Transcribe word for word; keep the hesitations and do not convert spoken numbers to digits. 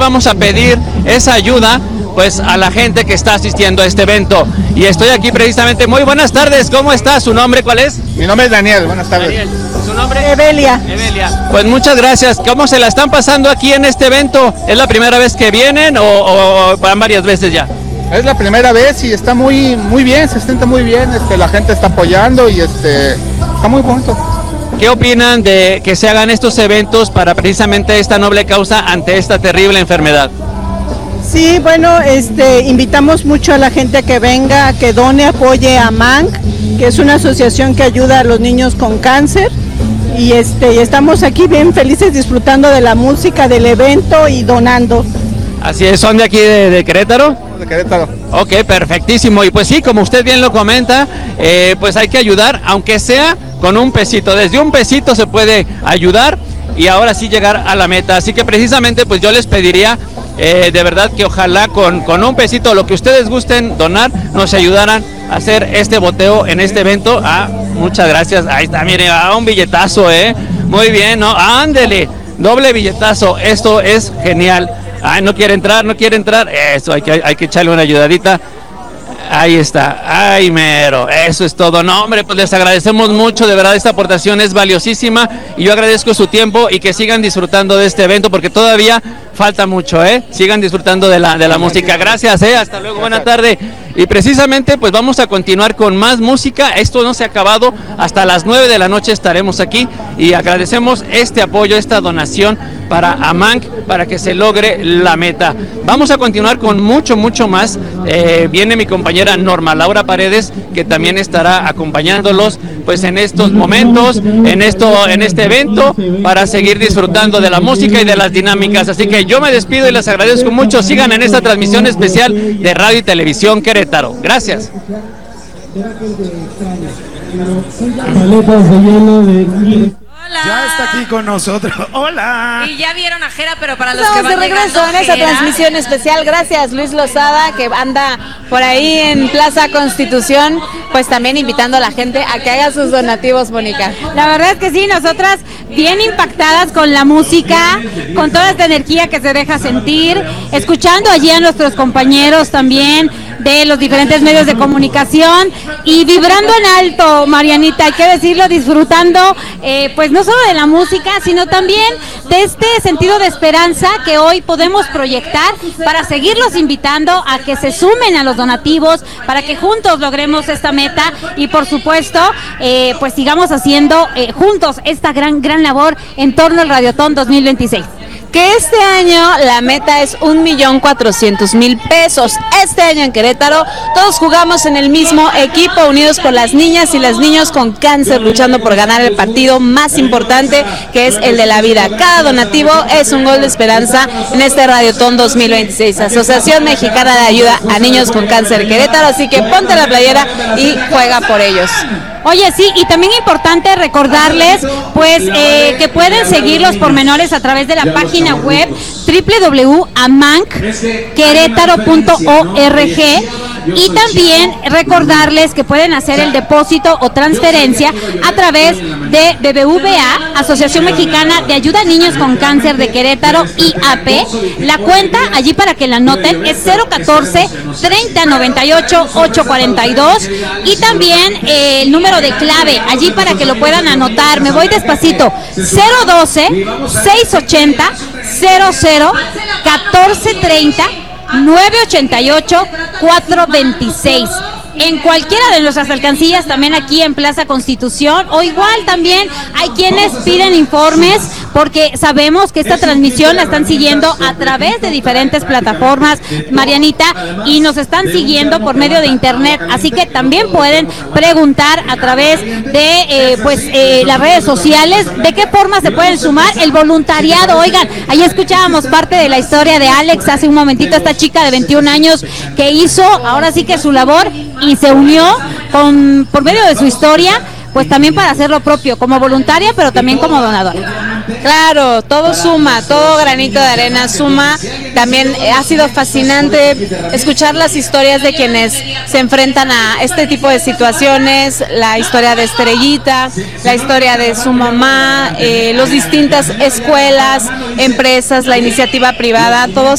vamos a pedir esa ayuda pues a la gente que está asistiendo a este evento. Y estoy aquí precisamente. Muy buenas tardes, ¿cómo está? ¿Su nombre cuál es? Mi nombre es Daniel, buenas tardes. Daniel. ¿Su nombre? Evelia. Evelia. Pues muchas gracias. ¿Cómo se la están pasando aquí en este evento? ¿Es la primera vez que vienen o, o van varias veces ya? Es la primera vez y está muy muy bien, se siente muy bien, este, la gente está apoyando y este está muy bonito. ¿Qué opinan de que se hagan estos eventos para precisamente esta noble causa ante esta terrible enfermedad? Sí, bueno, este, invitamos mucho a la gente a que venga, a que done, apoye a MANC, que es una asociación que ayuda a los niños con cáncer. Y este, y estamos aquí bien felices disfrutando de la música, del evento y donando. Así es, ¿son de aquí de, de Querétaro? De Querétaro. Ok, perfectísimo. Y pues sí, como usted bien lo comenta, eh, pues hay que ayudar, aunque sea con un pesito. Desde un pesito se puede ayudar y ahora sí llegar a la meta. Así que precisamente pues yo les pediría eh, de verdad que ojalá con, con un pesito, lo que ustedes gusten donar, nos ayudaran a hacer este boteo en este evento. Ah, muchas gracias. Ahí está, mire, ah, un billetazo, ¿eh? Muy bien, ¿no? Ándele, doble billetazo. Esto es genial. Ay, no quiere entrar, no quiere entrar. Eso, hay que, hay que echarle una ayudadita. Ahí está, ay mero, eso es todo. No hombre, pues les agradecemos mucho, de verdad esta aportación es valiosísima y yo agradezco su tiempo y que sigan disfrutando de este evento porque todavía falta mucho, ¿eh? Sigan disfrutando de la, de la música. Gracias, ¿eh? Hasta luego, buena tarde. Y precisamente pues vamos a continuar con más música, esto no se ha acabado, hasta las nueve de la noche estaremos aquí y agradecemos este apoyo, esta donación para AMANC, para que se logre la meta. Vamos a continuar con mucho, mucho más. Eh, viene mi compañera Norma Laura Paredes, que también estará acompañándolos pues en estos momentos, en esto, en este evento, para seguir disfrutando de la música y de las dinámicas. Así que yo me despido y les agradezco mucho. Sigan en esta transmisión especial de Radio y Televisión Querétaro. Gracias. Hola. Ya está aquí con nosotros. Hola. Y ya vieron a Jera, pero para los Estamos que van de regreso en esa transmisión especial. Gracias, Luis Lozada, que anda por ahí en Plaza Constitución, pues también invitando a la gente a que haga sus donativos, Mónica. La verdad es que sí, nosotras bien impactadas con la música, con toda esta energía que se deja sentir, escuchando allí a nuestros compañeros también de los diferentes medios de comunicación y vibrando en alto, Marianita, hay que decirlo, disfrutando eh, pues no solo de la música, sino también de este sentido de esperanza que hoy podemos proyectar para seguirlos invitando a que se sumen a los donativos, para que juntos logremos esta meta y por supuesto eh, pues sigamos haciendo eh, juntos esta gran gran labor en torno al Radiotón dos mil veintiséis. Que este año la meta es un millón cuatrocientos mil pesos. Este año en Querétaro todos jugamos en el mismo equipo, unidos por las niñas y los niños con cáncer, luchando por ganar el partido más importante, que es el de la vida. Cada donativo es un gol de esperanza en este Radiotón dos mil veintiséis, Asociación Mexicana de Ayuda a Niños con Cáncer Querétaro, así que ponte la playera y juega por ellos. Oye, sí, y también importante recordarles, pues, eh, que pueden seguir los pormenores a través de la página web doble u doble u doble u punto amanc querétaro punto org y también recordarles que pueden hacer el depósito o transferencia a través de B B V A, Asociación Mexicana de Ayuda a Niños con Cáncer de Querétaro, I A P. La cuenta, allí para que la anoten, es cero catorce treinta noventa y ocho ochocientos cuarenta y dos y también eh, el número de clave, allí para que lo puedan anotar. Me voy despacito, cero doce seiscientos ochenta cero cero catorce treinta nueve ochenta y ocho cuatro veintiséis. En cualquiera de nuestras alcancías, también aquí en Plaza Constitución, o igual también hay quienes piden informes porque sabemos que esta transmisión la están siguiendo a través de diferentes plataformas, Marianita, y nos están siguiendo por medio de internet, así que también pueden preguntar a través de eh, pues eh, las redes sociales de qué forma se pueden sumar. El voluntariado, oigan, ahí escuchábamos parte de la historia de Alex hace un momentito, esta chica de veintiún años que hizo ahora sí que su labor y se unió con por medio de su historia, pues también para hacer lo propio, como voluntaria, pero también como donadora. Claro, todo suma, todo granito de arena suma. También ha sido fascinante escuchar las historias de quienes se enfrentan a este tipo de situaciones, la historia de Estrellita, la historia de su mamá, eh, las distintas escuelas, empresas, la iniciativa privada, todos